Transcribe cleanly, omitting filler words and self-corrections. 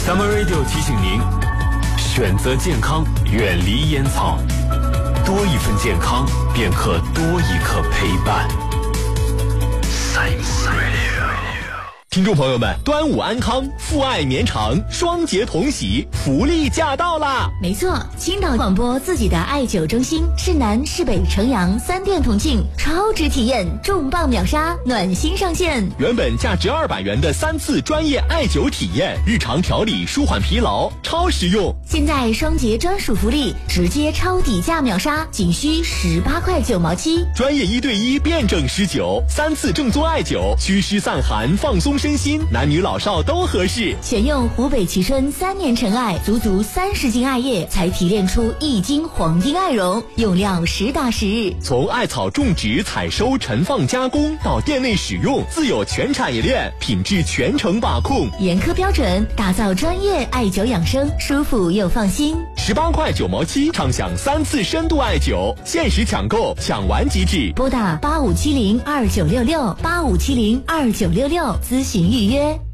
Summer Radio 提醒您，选择健康，远离烟草，多一份健康，便可多一刻陪伴。Summer Radio。 听众朋友们，端午安康，父爱绵长，双节同喜，福利驾到啦！ 没错，青岛广播自己的艾灸中心，市南、市北、城阳3店同庆，超值体验，重磅秒杀，暖心上线。 原本价值200元的3次专业艾灸体验，日常调理舒缓疲劳，超实用。 现在双节专属福利，直接超底价秒杀，仅需18块9毛7。 专业1对1辩证施灸，3次正宗艾灸，祛湿散寒，放松身心，男女老少都合适。 选用湖北蕲春3年陈艾，足30斤艾叶才提炼出1斤黄金艾绒，用料实打实。 从艾草种植、采收、陈放、加工到店内使用，自有全产业链，品质全程把控， 严苛标准，打造专业艾灸养生，舒服又放心。 18块9毛7，畅享3次深度艾灸，限时抢购，抢完即止。 拨打85702966，85702966咨询预约。